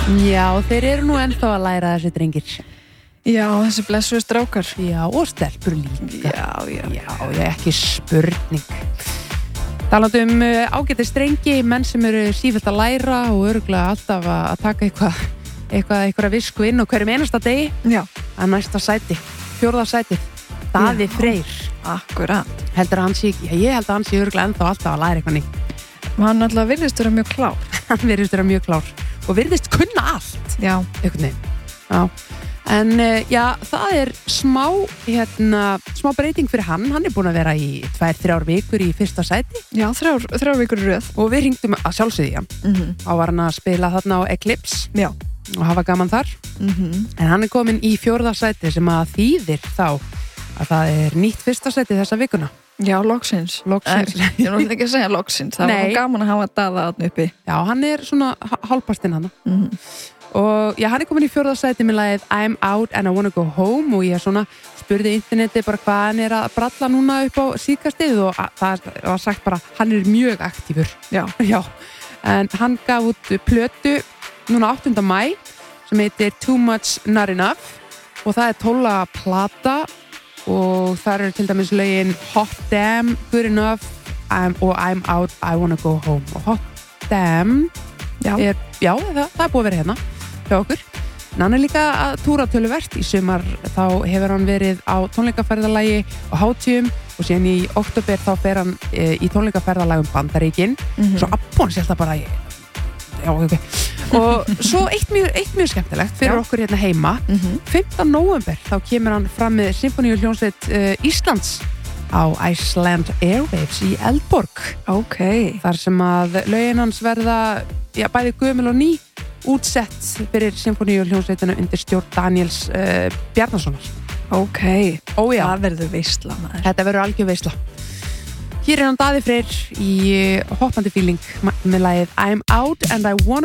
Já, þeir eru nú ennþá að læra þessi drengir. Já, þessi blessuðu strákar. Já, og stelpur líka. Já, ekki spurning. Talandi ágætis drengi, menn sem eru sífellt að læra og örugglega alltaf að taka eitthvað visku inn á hverjum einasta degi. Já. Að næsta sæti, 4. sætið, Daði Freyr. Akkurat. Heldur að hann sé, ég held að hann sé örugglega ennþá alltaf að læra eitthvað nýtt. Hann alltaf virðist vera mjög klár. Hann virðist vera mjög klár og virðist kunna allt. Já. Einhvern veginn. Já. En já, það er smá breyting fyrir hann. Hann er búinn að vera í 2-3 vikur í fyrsta sæti. Já, 3 vikur í röð. Og við hringdum að sjálfsögðu í hann. Þá var hann að spila þarna á Eclipse. Já. Og hafa gaman þar. En hann er komin í 4. sæti sem að þýðir þá að það er nýtt fyrsta sæti þessa vikuna. Já, loksins. Ég er náttúrulega ekki að segja loksins. Það var gaman að hafa Daða þarna uppi. Já, hann er svona hálfpartinn hann. Og já, hann er komin í 4. sæti með lagið I'm Out and I Wanna Go Home og ég svona spurði interneti bara hvað hann er að bralla núna upp á síðkastið og það var sagt bara hann er mjög aktífur. Já. Já. En hann gaf út plötu núna 8. maí sem heitir Too Much Not Enough og það er 12 plata og það eru til dæmis lögin Hot Damn, Good Enough og I'm Out, I Wanna Go Home og Hot Damn það er búið að vera hérna hjá okkur. En hann er líka að túra töluvert í sumar þá hefur hann verið á tónleikaferðalagi og hátíðum og síðan í október þá fer hann í tónleikaferðalagi Bandaríkin svo Abbon sér það bara og svo eitt mjög skemmtilegt fyrir okkur hérna heima 5. nóvember þá kemur hann fram með Sinfoníuhljómsveit Íslands á Iceland Airwaves í Eldborg. Ok. Þar sem að lögin hans verða bæði gömul og ný útsett fyrir Sinfoníuhljómsveitina undir stjórn Daniels Bjarnasonar. Ok. Ójá. Það verður veisla maður. Þetta verður algjör veisla. Hér er hann Daði Freyr í hoppandi feeling með lagið I'm Out and I Wanna